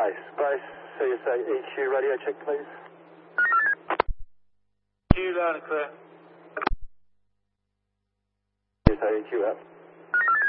Bryce, CSA EQ radio check, please. EQ loud and clear. CSA EQ out.